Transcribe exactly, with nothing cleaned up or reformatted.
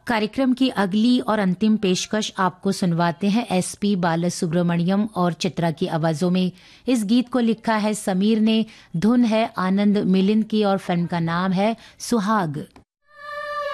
कार्यक्रम की अगली और अंतिम पेशकश आपको सुनवाते हैं एसपी बालसुब्रमण्यम और चित्रा की आवाजों में। इस गीत को लिखा है समीर ने, धुन है आनंद मिलिंद की और फिल्म का नाम है सुहाग।